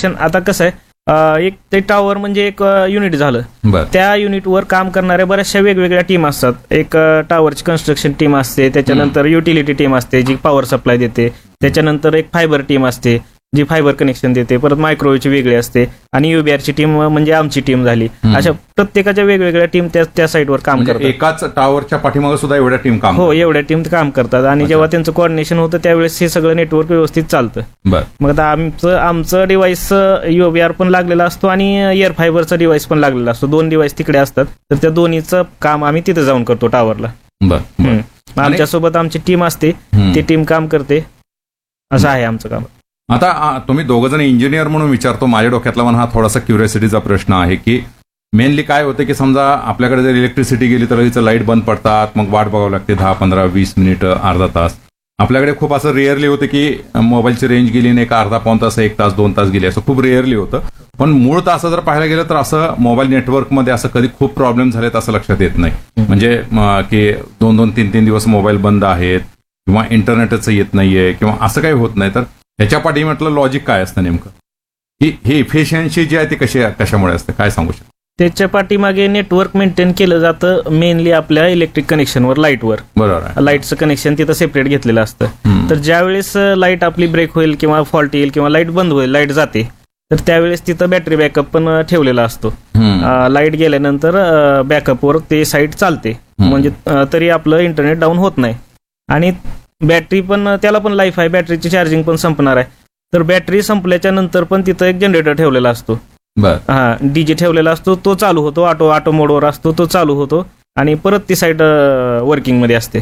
Connection आता कसं आहे, एक ते टॉवर म्हणजे एक युनिट झालं. त्या युनिटवर काम करणाऱ्या बऱ्याचशा वेगवेगळ्या टीम असतात. एक टॉवरची कन्स्ट्रक्शन टीम असते, त्याच्यानंतर युटिलिटी टीम असते जी पॉवर सप्लाय देते, त्याच्यानंतर एक फायबर टीम असते जी फायबर कनेक्शन देते, परत मायक्रोवेव्हची वेगळी असते, आणि युबीआरची टीम म्हणजे आमची टीम झाली. अशा प्रत्येकाच्या वेगवेगळ्या टीम त्या साईटवर काम करतात. एकाच टॉवरच्या पाठीमागे सुद्धा एवढ्या टीम काम, हो एवढ्या टीम काम करतात. आणि जेव्हा त्यांचं कोऑर्डिनेशन होतं त्यावेळेस हे सगळं नेटवर्क व्यवस्थित चालतं. मग आता आमचं डिव्हाइस युबीआर पण लागलेला असतो आणि एअर फायबरचा डिव्हाइस पण लागलेला असतो. 2 डिव्हाइस तिकडे असतात, तर त्या दोन्हीचं काम आम्ही तिथे जाऊन करतो टॉवरला. आमच्यासोबत आमची टीम असते, ती टीम काम करते. असं आहे आमचं काम. आता तुम्ही दोघं जण इंजिनियर म्हणून विचारतो, माझ्या डोक्यातला पण हा थोडासा क्युरिओसिटीचा प्रश्न आहे की मेनली काय होतं की समजा आपल्याकडे जर इलेक्ट्रिसिटी गेली तर लगेच लाईट बंद पडतात, मग वाट बघावं लागते 10, 15, 20 मिनिटं, अर्धा तास. आपल्याकडे खूप असं रेअरली होतं की मोबाईलची रेंज गेली नाही का अर्धा पाऊण तास, 1 तास, 2 तास गेले, असं खूप रेअरली होतं. पण मूळतः असं जर पाहायला गेलं तर असं मोबाईल नेटवर्कमध्ये असं कधी खूप प्रॉब्लेम झालेत असं लक्षात येत नाही. म्हणजे की 2-2, 3-3 दिवस मोबाईल बंद आहेत किंवा इंटरनेटच येत नाहीये किंवा असं काही होत नाही. तर ह्याच्या पाठी म्हटलं लॉजिक काय असतं नेमकं, ही इफिशियन्सी जी आहे ती कशामुळे असते, काय सांगू शकतो? त्याच्या पाठीमागे नेटवर्क मेंटेन केलं जातं मेनली आपल्या इलेक्ट्रिक कनेक्शनवर, लाईटवर. बरोबर. लाईटचं कनेक्शन तिथं सेपरेट घेतलेलं असतं. तर ज्यावेळेस लाईट आपली ब्रेक होईल किंवा फॉल्ट येईल किंवा लाईट बंद होईल, लाईट जाते, तर त्यावेळेस तिथं बॅटरी बॅकअप पण ठेवलेला असतो. लाईट गेल्यानंतर बॅकअपवर ते साईट चालते, म्हणजे तरी आपलं इंटरनेट डाऊन होत नाही. आणि बॅटरी पण, त्याला पण लाईफ आहे, बॅटरीची चार्जिंग पण संपणार आहे. तर बॅटरी संपल्याच्या नंतर पण तिथं एक जनरेटर ठेवलेला असतो. डीजे ठेवलेला असतो, तो चालू होतो, ऑटो मोडवर असतो, तो चालू होतो आणि परत ती साईट वर्किंग मध्ये असते.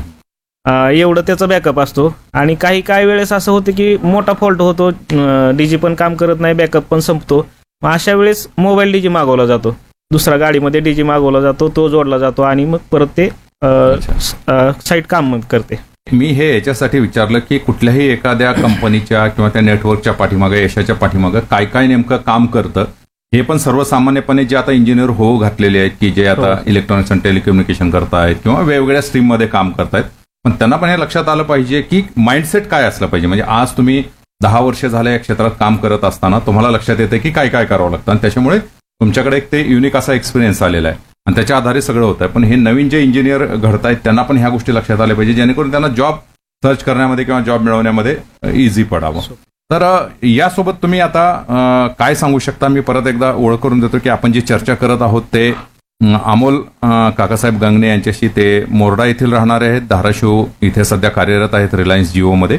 एवढं त्याचा बॅकअप असतो. आणि काही वेळेस असं होतं की मोठा फॉल्ट होतो, डीजी पण काम करत नाही, बॅकअप पण संपतो. मग अशा वेळेस मोबाईल डीजी मागवला जातो, दुसऱ्या गाडीमध्ये डीजी मागवला जातो, तो जोडला जातो आणि मग परत ते साईट काम करते. मी हे याच्यासाठी विचारलं की कुठल्याही एखाद्या कंपनीच्या किंवा त्या नेटवर्कच्या पाठीमागे, यशाच्या पाठीमागे काय काय नेमकं काम करतं हे पण सर्वसामान्यपणे जे आता इंजिनियर घातलेले आहेत की जे आता इलेक्ट्रॉनिक्स अँड टेलिकम्युनिकेशन करतायत किंवा वेगवेगळ्या स्ट्रीममध्ये काम करतायत, पण त्यांना पण हे लक्षात आलं पाहिजे की माइंडसेट काय असलं पाहिजे. म्हणजे आज तुम्ही 10 वर्ष झाले या क्षेत्रात काम करत असताना तुम्हाला लक्षात येते की काय काय करावं लागतं, आणि त्याच्यामुळे तुमच्याकडे एक ते युनिक असा एक्सपिरियन्स आलेला आहे आणि त्याच्या आधारे सगळं होतं. पण हे नवीन जे इंजिनियर घडतायत त्यांना पण ह्या गोष्टी लक्षात आल्या पाहिजे, जेणेकरून त्यांना जॉब सर्च करण्यामध्ये किंवा जॉब मिळवण्यामध्ये इझी पडावं. तर यासोबत तुम्ही आता काय सांगू शकता? मी परत एकदा ओळख करून देतो की आपण जी चर्चा करत आहोत ते अमोल काकासाहेब गंगणे यांच्याशी. ते मोरडा येथील राहणारे आहेत, धाराशिव इथे सध्या कार्यरत आहेत रिलायन्स जिओमध्ये.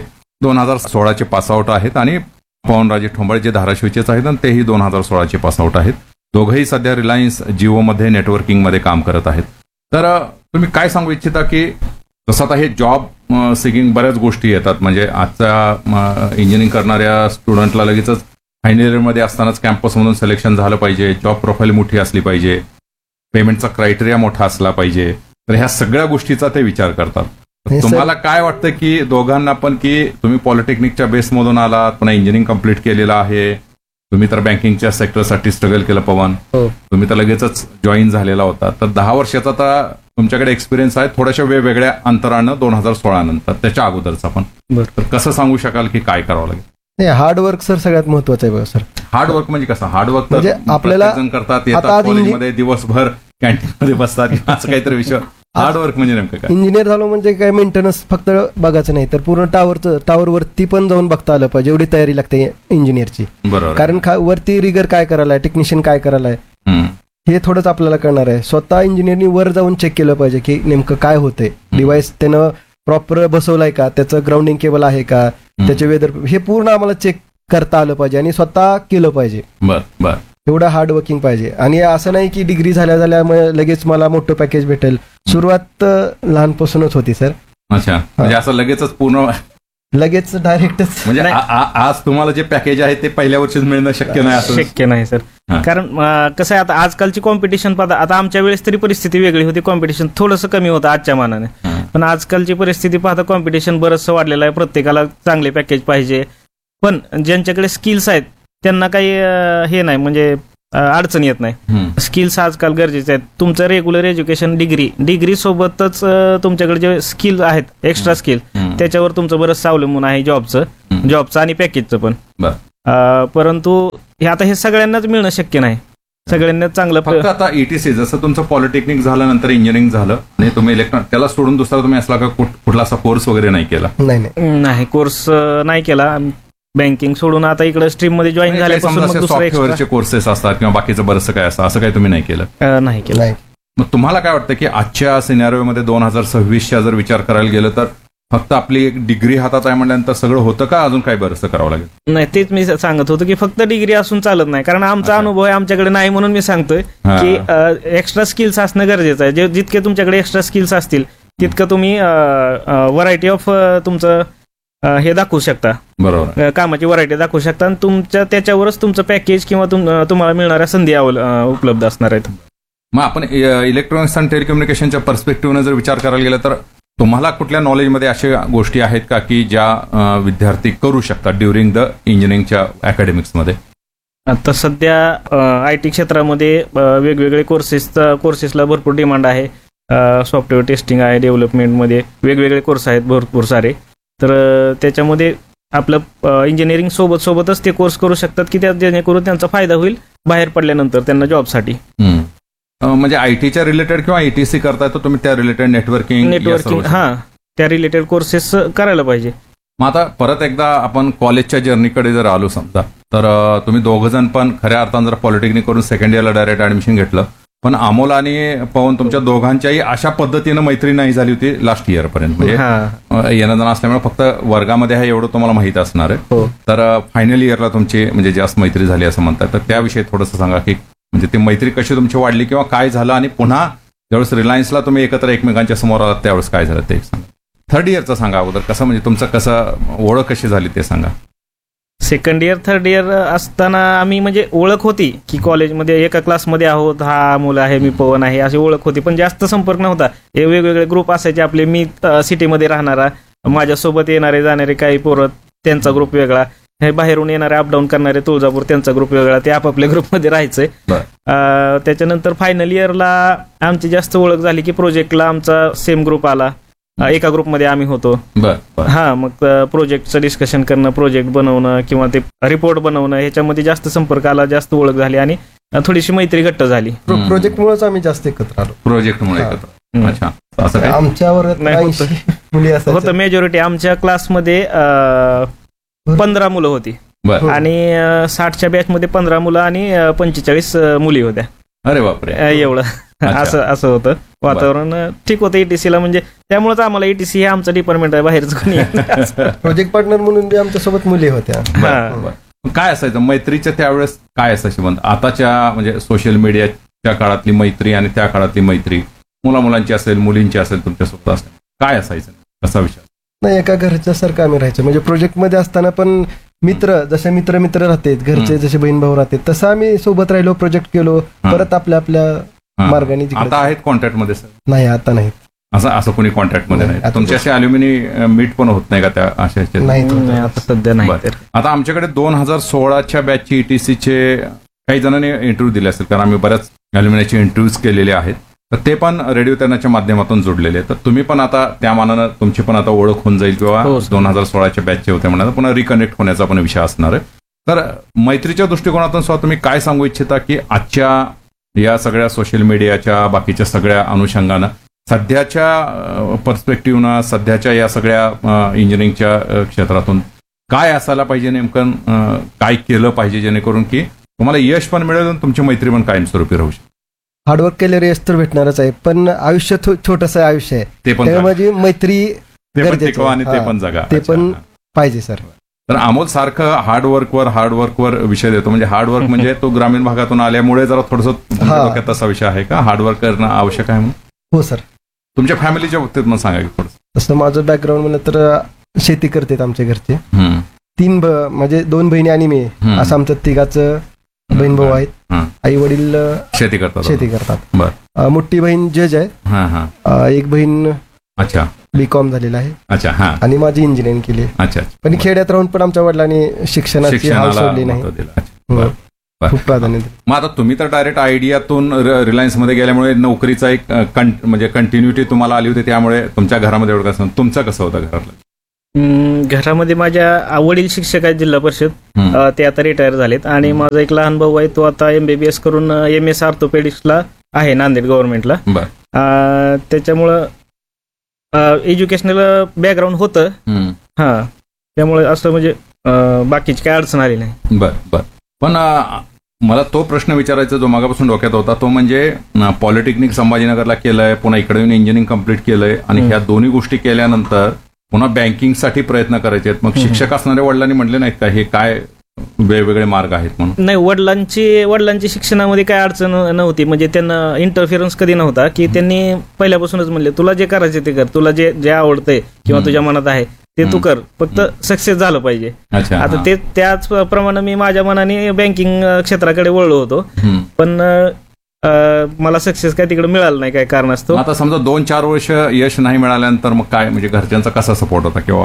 2016चे पासआउट आहेत. आणि पवनराजे ठोंबळे जे धाराशिवचेच आहेत आणि तेही 2016चे पासआउट आहेत. दोघंही सध्या रिलायन्स जिओमध्ये नेटवर्किंगमध्ये काम करत आहेत. तर तुम्ही काय सांगू इच्छिता की तसं आता हे जॉब सिकिंग बऱ्याच गोष्टी येतात, म्हणजे आजच्या इंजिनिअरिंग करणाऱ्या स्टुडंटला लगेचच फायनल इयरमध्ये असतानाच कॅम्पसमधून सिलेक्शन झालं पाहिजे, जॉब प्रोफाईल मोठी असली पाहिजे, पेमेंटचा क्रायटेरिया मोठा असला पाहिजे. तर ह्या सगळ्या गोष्टीचा ते विचार करतात. तुम्हाला काय वाटतं की दोघांना पण, की तुम्ही पॉलिटेक्निकच्या बेसमधून आलात, पुन्हा इंजिनिअरिंग कम्प्लीट केलेलं आहे, तुम्ही तर बँकिंगच्या सेक्टरसाठी स्ट्रगल केलं पवन, तुम्ही तर लगेचच जॉईन झालेला होता, तर 10 वर्षाचा तर तुमच्याकडे एक्सपिरियन्स आहे, थोड्याशा वेगवेगळ्या अंतरानं 2016 नंतर, त्याच्या अगोदरचा पण. तर कसं सांगू शकाल की काय करावं लागेल? हार्डवर्क सर सगळ्यात महत्वाचं आहे बघा सर. हार्डवर्क म्हणजे कसं? हार्डवर्क म्हणजे आपल्याला करतात, येतात कॉलेजमध्ये, दिवसभर कॅन्टीनमध्ये बसतात, असं काहीतरी विषय. हार्डवर्क म्हणजे नेमकं काय? इंजिनियर झालो म्हणजे काय मेंटेनन्स फक्त बघायचं नाही, तर पूर्ण टावरवरती पण जाऊन बघता आलं पाहिजे, एवढी तयारी लागते इंजिनियरची. बरोबर. कारण वरती रिगर काय करायला, टेक्निशियन काय करायला हे थोडंच आपल्याला कळणार आहे. स्वतः इंजिनियरनी वर जाऊन चेक केलं पाहिजे की नेमकं काय होतंय, डिव्हाइस त्यानं प्रॉपर बसवलाय का, त्याचं ग्राउंडिंग केबल आहे का, त्याचे वेदर, हे पूर्ण आम्हाला चेक करता आलं पाहिजे आणि स्वतः केलं पाहिजे. बर. एवढं हार्ड वर्किंग पाहिजे. आणि असं नाही की डिग्री झाल्या लगेच मला मोठं पॅकेज भेटेल. सुरुवात लहानपासूनच होती सर. अच्छा, म्हणजे असं लगेचच पूर्ण लगेच डायरेक्टच म्हणजे आज तुम्हाला जे पॅकेज आहे ते पहिल्या वर्षीच मिळणं शक्य नाही, असं शक्य नाही सर. कारण कसं आहे, आता आजकालची कॉम्पिटिशन पाहता, आता आमच्या वेळेस तरी परिस्थिती वेगळी होती, कॉम्पिटिशन थोडंसं कमी होतं आजच्या मानाने, पण आजकालची परिस्थिती पाहता कॉम्पिटिशन बरंचसं वाढलेलं आहे, प्रत्येकाला चांगले पॅकेज पाहिजे. पण ज्यांच्याकडे स्किल्स आहेत त्यांना काही हे नाही, म्हणजे अडचण येत नाही. स्किल्स आजकाल गरजेचे आहेत. तुमचं रेग्युलर एज्युकेशन, डिग्री सोबतच तुमच्याकडे जे स्किल आहेत, एक्स्ट्रा स्किल, त्याच्यावर तुमचं बरंच अवलंबून आहे जॉबचं आणि पॅकेजचं पण. परंतु हे सगळ्यांनाच मिळणं शक्य नाही. सगळ्यांनाच चांगलं फक्त आता ईटीसी जसं तुमचं पॉलिटेक्निक झालं, नंतर इंजिनिअरिंग झालं आणि तुम्ही इलेक्ट्रॉनिक, त्याला सोडून दुसरा तुम्ही असला का कुठला असा कोर्स वगैरे नाही केला? नाही, कोर्स नाही केला. बँकिंग सोडून आता इकडे स्ट्रीम मध्ये जॉईन झाल्यापासून सॉफ्टवेअरचे कोर्सेस असतात किंवा बाकीचं बरंचसं काय असं काही तुम्ही नाही केलं? नाही केलं. मग तुम्हाला काय वाटतं की आजच्या सिनॅरिओमध्ये 2026च्या जर विचार करायला गेलं तर फक्त आपली एक डिग्री हातात आहे म्हटल्यानंतर सगळं होतं का अजून काही बरंचसं करावं लागेल? नाही, तेच मी सांगत होतो की फक्त डिग्री असून चालत नाही. कारण आमचा अनुभव आहे आमच्याकडे नाही, म्हणून मी सांगतोय की एक्स्ट्रा स्किल्स असणं गरजेचं आहे. जितके तुमच्याकडे एक्स्ट्रा स्किल्स असतील तितकं तुम्ही व्हरायटी ऑफ तुमचं हे दाखवू शकता. बरोबर, कामाची व्हरायटी दाखवू शकता आणि तुमच्या त्याच्यावरच तुमचं पॅकेज किंवा तुम्हाला मिळणाऱ्या संधी उपलब्ध असणार आहेत. मग आपण इलेक्ट्रॉनिक्स आणि टेलिकम्युनिकेशनच्या पर्स्पेक्टिव्हने जर विचार करायला गेला तर तुम्हाला कुठल्या नॉलेजमध्ये अशा गोष्टी आहेत का की ज्या विद्यार्थी करू शकतात ड्युरिंग द इंजिनिअरिंगच्या अकॅडमिक्समध्ये? आता सध्या आय टी क्षेत्रामध्ये वेगवेगळे कोर्सेसला भरपूर डिमांड आहे. सॉफ्टवेअर टेस्टिंग आहे, डेव्हलपमेंटमध्ये वेगवेगळे कोर्स आहेत भरपूर सारे. तर त्याच्यामध्ये आपलं इंजिनिअरिंग सोबतच ते कोर्स करू शकतात की जेणेकरून त्यांचा फायदा होईल बाहेर पडल्यानंतर त्यांना जॉबसाठी. म्हणजे आयटीच्या रिलेटेड किंवा आयटीसी करताय तर तुम्ही त्या रिलेटेड नेटवर्किंग त्या रिलेटेड कोर्सेस करायला पाहिजे. मग आता परत एकदा आपण कॉलेजच्या जर्नीकडे जर आलो समजा तर तुम्ही दोघ जण पण खऱ्या अर्थानं जर पॉलिटेक्निक करून सेकंड इयरला डायरेक्ट ऍडमिशन घेतलं, पण अमोल आणि पवन तुमच्या दोघांच्याही अशा पद्धतीनं मैत्री नाही झाली होती लास्ट इयर पर्यंत. म्हणजे येणं जाणं असल्यामुळे फक्त वर्गामध्ये आहे एवढं तुम्हाला माहित असणार आहे. तर फायनल इयरला तुमची म्हणजे जास्त मैत्री झाली असं म्हणतात, तर त्याविषयी थोडंसं सांगा की म्हणजे ती मैत्री कशी तुमची वाढली किंवा काय झालं, आणि पुन्हा ज्यावेळेस रिलायन्सला तुम्ही एकत्र एकमेकांच्या समोर आलात त्यावेळेस काय झालं ते सांगा. थर्ड इयरचं सांगा अगोदर, कसं म्हणजे तुमचं कसं ओळख कशी झाली ते सांगा. सेकंड इयर थर्ड इयर असताना आम्ही म्हणजे ओळख होती की कॉलेजमध्ये एका क्लासमध्ये आहोत, हा मुलं आहे, मी पवन आहे, अशी ओळख होती, पण जास्त संपर्क नव्हता. हे वेगवेगळे ग्रुप असायचे आपले. मी सिटीमध्ये राहणारा, माझ्यासोबत येणारे जाणारे काही पोरं त्यांचा ग्रुप वेगळा, हे बाहेरून येणारे अपडाऊन करणारे तुळजापूर त्यांचा ग्रुप वेगळा, ते आपापल्या ग्रुपमध्ये राहायचे. त्याच्यानंतर फायनल इयरला आमची जास्त ओळख झाली की प्रोजेक्टला आमचा सेम ग्रुप आला. एका ग्रुपमध्ये आम्ही होतो. मग प्रोजेक्टचं डिस्कशन करणं, प्रोजेक्ट बनवणं किंवा ते रिपोर्ट बनवणं, ह्याच्यामध्ये जास्त संपर्क आला, जास्त ओळख झाली आणि थोडीशी मैत्री घट्ट झाली. प्रोजेक्टमुळेच आम्ही जास्त एकत्र आलो. प्रोजेक्टमुळे एकत्र. अच्छा, आमच्यावर होतं मेजॉरिटी. आमच्या क्लासमध्ये 15 मुलं होती आणि 60च्या बॅचमध्ये 15 मुलं आणि 45 मुली होत्या. अरे बापरे, एवढं असं होतं वातावरण. ठीक होतं ईटीसीला, म्हणजे त्यामुळेच आम्हाला ईटीसी हे आमचं डिपार्टमेंट आहे, बाहेरच कोणी प्रोजेक्ट पार्टनर म्हणून आमच्यासोबत मुली होत्या. काय असायचं मैत्रीच्या त्यावेळेस, काय असायची बंद? आताच्या म्हणजे सोशल मीडियाच्या काळातली मैत्री आणि त्या काळातली मैत्री, मुलांची असेल, मुलींची असेल, तुमच्यासोबत असेल, काय असायचं, कसा विचार? नाही, एका घरच्या सारखं आम्ही राहायचो. म्हणजे प्रोजेक्टमध्ये असताना पण जसे मित्र राहतात, घरचे जसे बहीण भाऊ राहतात, तसं आम्ही सोबत राहिलो, प्रोजेक्ट केलो, परत आपल्या मार्गाने. आता आहेत कॉन्टॅक्ट मध्ये? सर नाही, आता नाही. असं कोणी कॉन्टॅक्ट मध्ये नाही? तुमच्याशी अल्युमिनी मीट पण होत नाही का त्या अशा? नाही, आता सध्या नाही. आता आमच्याकडे 2016च्या बॅचची ईटीसीचे काही जणांनी इंटरव्ह्यू दिले असेल, कारण आम्ही बऱ्याच अल्युमिनीचे इंटरव्ह्यूज केलेले आहेत, तर ते पण रेडिओ त्यांच्या माध्यमातून जोडलेले आहेत. तर तुम्ही पण आता त्या मानानं तुमची पण आता ओळख होऊन जाईल किंवा 2016च्या बॅचचे होते म्हणा, पुन्हा रिकनेक्ट होण्याचा पण विषय असणार आहे. तर मैत्रीच्या दृष्टिकोनातून स्वतः तुम्ही काय सांगू इच्छिता की आजच्या या सगळ्या सोशल मीडियाच्या बाकीच्या सगळ्या अनुषंगानं, सध्याच्या पर्स्पेक्टिव्हनं, सध्याच्या या सगळ्या इंजिनिअरिंगच्या क्षेत्रातून काय असायला पाहिजे, नेमकं काय केलं पाहिजे जेणेकरून की तुम्हाला यश पण मिळेल आणि तुमची मैत्री पण कायमस्वरूपी राहू शकते? हार्डवर्क केल्यावर यश तर भेटणारच आहे, पण आयुष्य छोटंसं आयुष्य आहे, ते पण माझी मैत्री आणि ते पण जगा, ते पण पाहिजे सर. तर अमोल सारखं हार्डवर्कवर विषय देतो, म्हणजे हार्डवर्क म्हणजे तो ग्रामीण भागातून आल्यामुळे जरा थोडंसं तसा विषय आहे का, हार्डवर्क करणं आवश्यक आहे म्हणून? हो सर. तुमच्या फॅमिलीच्या बाबतीत मग सांगा की थोडंसं. तसं माझं बॅकग्राऊंड म्हणलं तर शेती करतात आमच्या घरचे. 3 म्हणजे 2 बहिणी आणि मी, असं आमचं 3 बहीण भाऊ आहेत. आई वडील शेती करतात. मोठी बहीण जज आहे, एक बहीण B.Com झालेला आहे आणि माझी इंजिनिअरिंग केली. पण खेड्यात राहून पण आमच्या वडिलांनी शिक्षणाची हाव सोडली नाही, खूप प्राधान्य दिलं. मग आता तुम्ही तर डायरेक्ट आयडियातून रिलायन्स मध्ये गेल्यामुळे नोकरीचा एक म्हणजे कंटिन्युटी तुम्हाला आली होती, त्यामुळे तुमच्या घरामध्ये एवढं कसं, तुमचं कसं होतं घरातलं? घरामध्ये माझ्या वडील शिक्षक आहेत जिल्हा परिषद. ते आता रिटायर झालेत आणि माझा एक लहान भाऊ आहे, तो आता MBBS करून MS ऑर्थोपेडिक्सला आहे नांदेड गव्हर्नमेंटला. त्याच्यामुळं एज्युकेशनल बॅकग्राऊंड होतं. त्यामुळे असं म्हणजे बाकीची काय अडचण आली नाही. बर पण मला तो प्रश्न विचारायचा जो मागापासून डोक्यात होता, तो म्हणजे पॉलिटेक्निक संभाजीनगरला केलंय, पुन्हा इकडे येऊन इंजिनिअरिंग कम्प्लीट केलंय आणि ह्या दोन्ही गोष्टी केल्यानंतर पुन्हा बँकिंगसाठी प्रयत्न करायचे आहेत. मग शिक्षक असणाऱ्या वडिलांनी म्हटले नाहीत का हे काय वेगवेगळे मार्ग आहेत म्हणून? नाही, वडिलांची शिक्षणामध्ये काय अडचण नव्हती. म्हणजे त्यांना इंटरफिरन्स कधी नव्हता, की त्यांनी पहिल्यापासूनच म्हणले तुला जे करायचे ते कर, तुला जे आवडतंय किंवा तुझ्या मनात आहे ते तू कर, फक्त सक्सेस झालं पाहिजे. आता त्याचप्रमाणे मी माझ्या मनाने बँकिंग क्षेत्राकडे वळलो होतो, पण मला सक्सेस काय तिकडे मिळालं नाही काय कारणास्तव. आता समजा 2-4 वर्ष यश नाही मिळाल्यानंतर मग काय, म्हणजे घरच्यांचा कसा सपोर्ट होता किंवा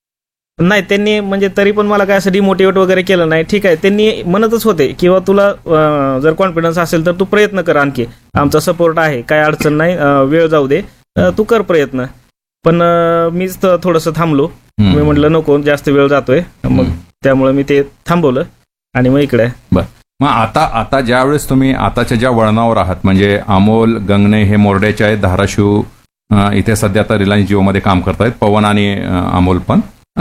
नाही? त्यांनी म्हणजे तरी पण मला काय असं डिमोटिवेट वगैरे केलं नाही. ठीक आहे, त्यांनी म्हणतच होते किंवा तुला जर कॉन्फिडन्स असेल तर तू प्रयत्न कर, आणखी आमचा सपोर्ट आहे, काय अडचण नाही, वेळ जाऊ दे, तू कर प्रयत्न. पण मीच थोडंसं थांबलो. मी म्हटलं नको, जास्त वेळ जातोय, मग त्यामुळे मी ते थांबवलं आणि मग इकडे. मग आता ज्यावेळेस तुम्ही आताच्या ज्या वळणावर आहात, म्हणजे अमोल गंगणे हे मोरड्याचे आहेत, धाराशिव इथे सध्या आता रिलायन्स जिओमध्ये काम करतायत, पवन आणि अमोल पण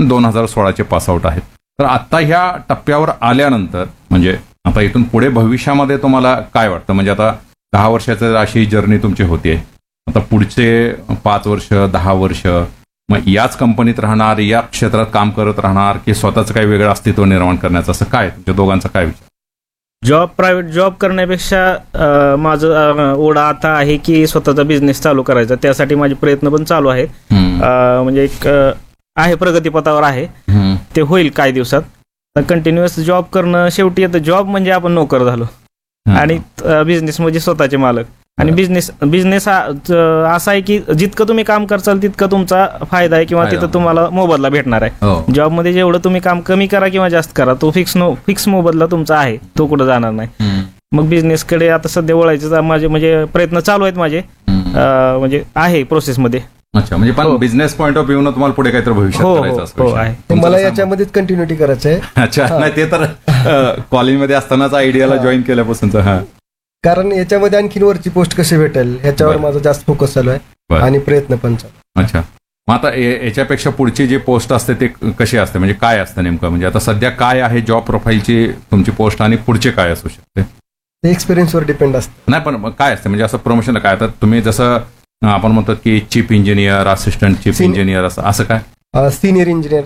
2016चे पासआउट आहेत. तर आता ह्या टप्प्यावर आल्यानंतर म्हणजे आता इथून पुढे भविष्यामध्ये तुम्हाला काय वाटतं? म्हणजे आता 10 वर्षाची अशी जर्नी तुमची होतीये, आता पुढचे 5 वर्ष 10 वर्ष मग याच कंपनीत राहणार, या क्षेत्रात काम करत राहणार, की स्वतःचं काही वेगळं अस्तित्व निर्माण करण्याचं, असं काय तुमच्या दोघांचा काय विचार? प्रायव्हेट जॉब करण्यापेक्षा माझं ओढा आता आहे की स्वतःचा बिझनेस चालू करायचा. त्यासाठी माझे प्रयत्न पण चालू आहेत. म्हणजे एक आहे, प्रगतीपथावर आहे, ते होईल काही दिवसात. कंटिन्युअस जॉब करणं, शेवटी आता जॉब म्हणजे आपण नोकर झालो आणि बिझनेस म्हणजे स्वतःचे मालक. आणि बिझनेस असा आहे की जितकं तुम्ही काम करचाल तितकं तुमचा फायदा आहे किंवा तिथं तुम्हाला मोबदला भेटणार आहे. जॉबमध्ये जेवढं तुम्ही काम कमी करा किंवा जास्त करा, तो फिक्स मोबदला तुमचा आहे, तो कुठं जाणार नाही. मग बिझनेसकडे आता सध्या वळायचं माझे म्हणजे प्रयत्न चालू आहेत माझे, म्हणजे आहे प्रोसेसमध्ये. अच्छा, म्हणजे पण बिझनेस पॉईंट ऑफ व्ह्यू तुम्हाला पुढे काहीतरी भविष्यात करायचं असतं? मला याच्यामध्येच कंटिन्युटी करायचं आहे. अच्छा, नाही ते तर कॉलेजमध्ये असतानाच आयडियाला जॉईन केल्यापासूनच. कारण याच्यामध्ये आणखीन वरची पोस्ट कशी भेटेल ह्याच्यावर माझा जास्त फोकस चालू आहे आणि प्रयत्न पण चालू. अच्छा, मग आता याच्यापेक्षा पुढची जी पोस्ट असते ते कशी असते, म्हणजे काय असतं नेमकं? म्हणजे आता सध्या काय आहे जॉब प्रोफाईलची तुमची पोस्ट आणि पुढचे काय असू शकते? ते एक्सपिरियन्सवर डिपेंड असतं. नाही, पण काय असतं म्हणजे असं प्रमोशन काय? आता तुम्ही जसं आपण म्हणतो की chief engineer, assistant chief engineer, असं काय? सिनियर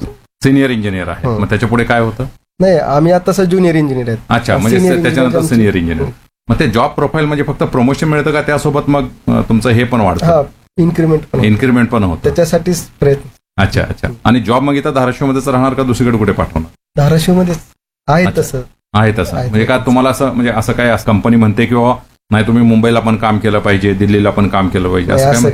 इंजिनियर आहे. मग त्याच्या पुढे काय होतं? नाही, आम्ही आता ज्युनियर इंजिनियर आहेत. अच्छा, म्हणजे त्याच्यानंतर सिनियर इंजिनियर. मग ते जॉब प्रोफाईल म्हणजे फक्त प्रमोशन मिळतं का त्यासोबत मग तुमचं हे पण वाढतं? इन्क्रीमेंट पण होतं, त्याच्यासाठीच प्रयत्न. अच्छा. आणि जॉब मग इथं धाराशिवमध्येच राहणार का दुसरीकडे कुठे पाठवणार? धाराशिवमध्येच आहे तसं. म्हणजे का तुम्हाला असं म्हणजे असं काय कंपनी म्हणते किंवा नाही तुम्ही मुंबईला पण काम केलं पाहिजे, दिल्लीला पण काम केलं पाहिजे,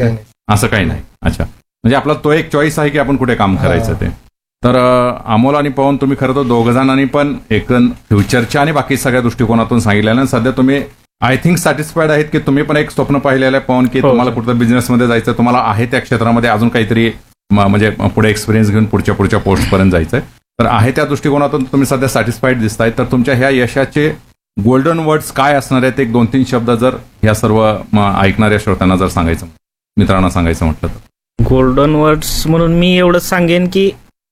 असं काही नाही? अच्छा, म्हणजे आपला तो एक चॉईस आहे की आपण कुठे काम करायचं ते. तर अमोल आणि पवन, तुम्ही खरं तर दोघ जणांनी पण एक फ्युचरच्या आणि बाकी सगळ्या दृष्टिकोनातून सांगितलेलं आणि सध्या तुम्ही आय थिंक सॅटिस्फाईड आहेत की तुम्ही पण एक स्वप्न पाहिलेलं आहे पवन, की तुम्हाला कुठं बिझनेसमध्ये जायचं, तुम्हाला आहे त्या क्षेत्रामध्ये अजून काहीतरी म्हणजे पुढे एक्सपिरियन्स घेऊन पुढच्या पोस्टपर्यंत जायचंय. तर आहे त्या दृष्टिकोनातून तुम्ही सध्या सॅटिस्फाईड दिसताय. तर तुमच्या ह्या यशाचे गोल्डन वर्ड्स काय असणार आहेत? एक 2-3 शब्द जर ह्या सर्व ऐकणाऱ्या श्रोत्यांना जर सांगायचं, मित्रांना सांगायचं म्हटलं तर. गोल्डन वर्ड्स म्हणून मी एवढंच सांगेन की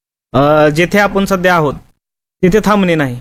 जेथे आपण सध्या आहोत तिथे थांबणे नाही.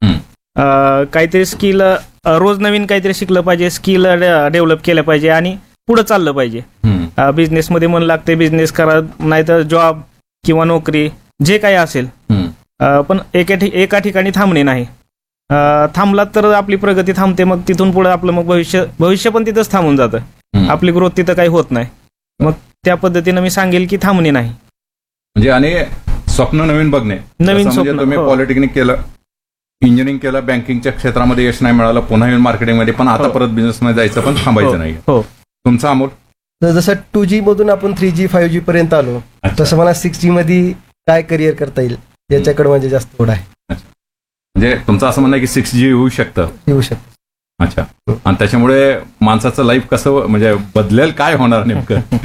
काहीतरी स्किल, रोज नवीन काहीतरी शिकलं पाहिजे, स्किल डेव्हलप केलं पाहिजे आणि पुढे चाललं पाहिजे. बिझनेसमध्ये मन लागते, बिझनेस करा, नाहीतर जॉब किंवा नोकरी जे काही असेल, पण एका ठिकाणी थांबणे नाही. थांबलात तर आपली प्रगती थांबते, मग तिथून पुढे आपलं मग भविष्य पण तिथंच थांबून जातं, आपली ग्रोथ तिथं काही होत नाही. मग त्या पद्धतीनं मी सांगेल की थांबणे नाही. म्हणजे आणि स्वप्न नवीन बघणे. म्हणजे तुम्ही पॉलिटेक्निक केलं, इंजिनिअरिंग केलं, बँकिंगच्या क्षेत्रामध्ये यश नाही मिळालं, पुन्हा येऊन मार्केटिंगमध्ये, पण आता परत बिझनेसमध्ये जायचं, पण थांबायचं नाही. तुमचा अमोल? जसं 2G मधून आपण 3G 5G पर्यंत आलो, तसं मला 6G मध्ये काय करिअर करता येईल याच्याकडे म्हणजे जास्त ओढ आहे. म्हणजे तुमचं असं म्हणणं आहे की 6G येऊ शकतं? अच्छा, आणि त्याच्यामुळे माणसाचं लाईफ कसं म्हणजे बदलेल, काय होणार नेमकं?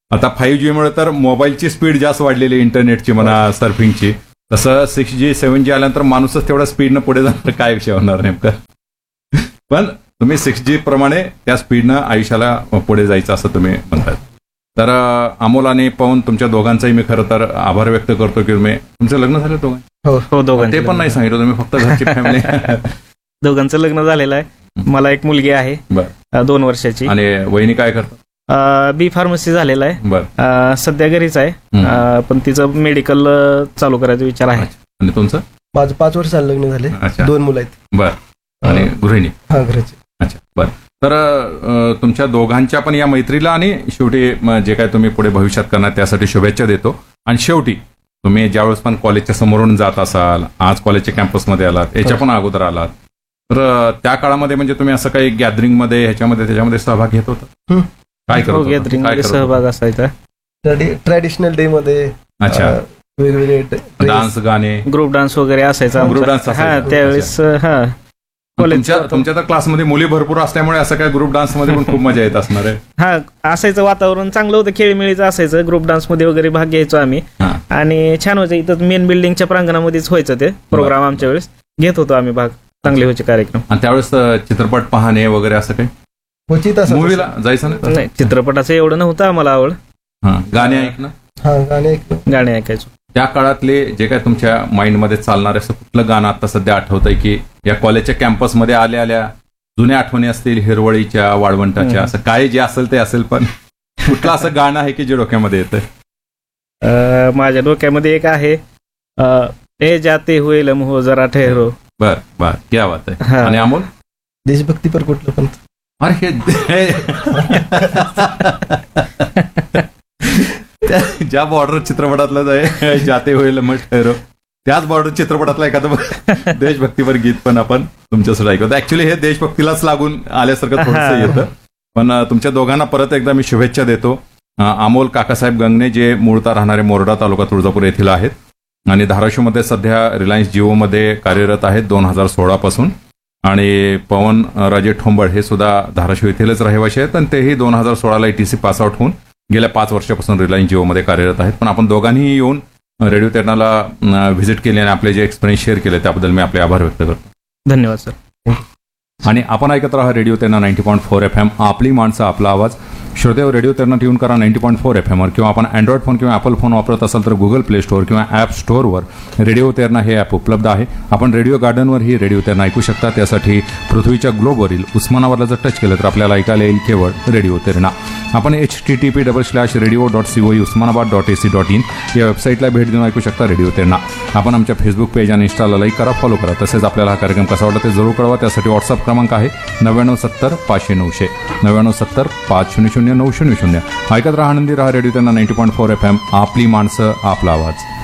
आता 5G मुळे तर मोबाईलची स्पीड जास्त वाढलेली आहे, इंटरनेटची म्हणा, सर्फिंगची. तसं 6G 7G आल्यानंतर माणूसच तेवढ्या स्पीडनं पुढे जाणार, काय विषय होणार नेमकं. पण तुम्ही 6G प्रमाणे त्या स्पीडनं आयुष्याला पुढे जायचं असं तुम्ही म्हणतात. तर अमोल आणि पवन, तुमच्या दोघांचाही मी खरं तर आभार व्यक्त करतो की तुमचं लग्न झालं दोघांचं? हो, दोघांचं ते पण नाही सांगितलं तुम्ही, फक्त घरची फॅमिली. दोघांचं लग्न झालेलं आहे. मला एक मुलगी आहे, 2 वर्षाची. आणि वहिनी काय करतात? बी फार्मसी झालेला आहे. बरं. सध्या घरीच आहे, पण तिचं मेडिकल चालू करायचा विचार आहे. आणि तुमचं? माझं 5 वर्ष झालं लग्न झाले, 2 मुलं आहेत. बरं. आणि गृहिणी? हा, घराचे. अच्छा, बरं. तर तुमच्या दोघांच्या पण या मैत्रीला आणि शेवटी जे काय तुम्ही पुढे भविष्यात करणार त्यासाठी शुभेच्छा देतो. आणि शेवटी तुम्ही ज्यावेळेस पण कॉलेजच्या समोरून जात असाल, आज कॉलेजच्या कॅम्पसमध्ये आलात, याच्या पण अगोदर आलात, तर त्या काळामध्ये म्हणजे तुम्ही असं काही गॅदरिंगमध्ये ह्याच्यामध्ये त्याच्यामध्ये सहभाग घेत होता? काय करत होता? गॅदरिंग मध्ये सहभाग असायचा. ट्रॅडिशनल डे मध्ये अच्छा, वेगवेगळे डान्स, गाणे, ग्रुप डान्स वगैरे असायचा. ग्रुप डान्स त्यावेळेस तुमच्या तर क्लासमध्ये मुली भरपूर असल्यामुळे असं काय ग्रुप डान्स मध्ये पण खूप मजा येत असणार आहे. असायचं, वातावरण चांगलं होतं, खेळीमेळीचं असायचं. ग्रुप डान्स मध्ये वगैरे भाग घ्यायचो आम्ही, आणि छान व्हायचं. इथं मेन बिल्डिंगच्या प्रांगणामध्येच व्हायचं ते प्रोग्राम. आमच्या वेळेस घेत होतो आम्ही भाग, चांगले व्हायचे कार्यक्रम. आणि त्यावेळेस चित्रपट पाहणे वगैरे असं काही मूवीला जायचं नाही? चित्रपटाचं एवढं नव्हतं आम्हाला आवड. गाणे ऐकणं, गाणे ऐकायचो. त्या काळातले जे काय तुमच्या माइंडमध्ये चालणार असं कुठलं गाणं आता सध्या आठवतंय की या कॉलेजच्या कॅम्पसमध्ये आल्या आल्या जुन्या आठवणी असतील, हिरवळीच्या, वाळवंटाच्या, असं काय जे असेल ते असेल, पण कुठलं असं गाणं आहे की जे डोक्यामध्ये येतं? माझ्या डोक्यामध्ये एक आहे, ए जाते हुए लम्हो जरा ठहरो. बर, क्या बात आहे. आणि अमोल? देशभक्तीपर कुठलं पण? अरे ज्या बॉर्डर चित्रपटातलं आहे जाते होईल मग ठहरो, त्याच बॉर्डर चित्रपटातलं एखादं देशभक्तीवर गीत पण आपण तुमच्यासाठी ऐकतो. ऍक्च्युली हे देशभक्तीलाच लागून आल्यासारखं थोडंसं येतं. पण तुमच्या दोघांना परत एकदा मी शुभेच्छा देतो. अमोल काकासाहेब गंगणे, जे मूळतः राहणारे मोरडा तालुका तुळजापूर येथील आहेत, आणि धाराशिवमध्ये सध्या रिलायन्स जिओमध्ये कार्यरत आहेत 2016 पासून. आणि पवन राजे ठोंबळ हे सुद्धा धाराशिव येथीलच रहिवासी आहेत, आणि तेही 2016ला ETC पासआउट होऊन गेल्या 5 वर्षापासून रिलायन्स जिओमध्ये कार्यरत आहेत. पण आपण दोघांनीही येऊन रेडिओ तेरणाला व्हिजिट केली आणि आपले जे एक्सपिरियन्स शेअर केले त्याबद्दल मी आपले आभार व्यक्त करतो. धन्यवाद सर. आणि आपण ऐकत राहा रेडिओ तेरणा 90.4 FM, आपली माणसं, आपला आवाज. श्रोतेहो, रेडिओ तेरणा ट्यून करा 90.4 FM वर, किंवा आपण अँड्रॉइड फोन किंवा ॲपल फोन वापरत असाल तर गुगल प्ले स्टोअर किंवा ॲप स्टोअरवर रेडिओ तेरणा हे ॲप उपलब्ध आहे. आपण रेडिओ गार्डनवर ही रेडिओ तेरणा ऐकू शकता. त्यासाठी पृथ्वीच्या ग्लोबवरील उस्मानाबादला जर टच केलं तर आपल्याला ऐकायला येईल केवळ रेडिओ तेरणा. आपण http://radio.cousmanabad.ac.in या वेबसाईटला भेट देऊन ऐकू शकता रेडिओ तेरणा. आपण आमच्या फेसबुक पेज आणि इंस्टाला लाईक करा, फॉलो करा. तसेच आपल्याला हा कार्यक्रम कसा वाटला ते जरूर कळवा. त्यासाठी व्हॉट्सअप क्रमांक आहे 9970 500 900, 9970 500 900. ऐकत राहा, आनंदी राहा. रेडिओ तेरणा 90.4 FM, आपली माणसं, आपला आवाज.